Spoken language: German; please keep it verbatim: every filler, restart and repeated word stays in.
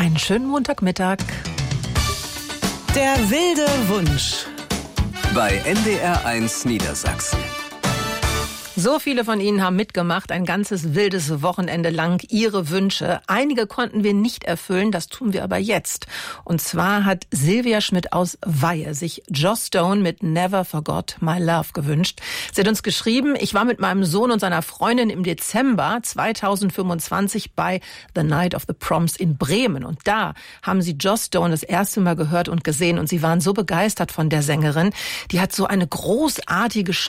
Einen schönen Montagmittag. Der wilde Wunsch. Bei N D R eins Niedersachsen. So viele von Ihnen haben mitgemacht, ein ganzes wildes Wochenende lang, Ihre Wünsche. Einige konnten wir nicht erfüllen, das tun wir aber jetzt. Und zwar hat Silvia Schmidt aus Weihe sich Joss Stone mit Never Forgot My Love gewünscht. Sie hat uns geschrieben, ich war mit meinem Sohn und seiner Freundin im Dezember zweitausendfünfundzwanzig bei The Night of the Proms in Bremen. Und da haben sie Joss Stone das erste Mal gehört und gesehen. Und sie waren so begeistert von der Sängerin. Die hat so eine großartige Stimme.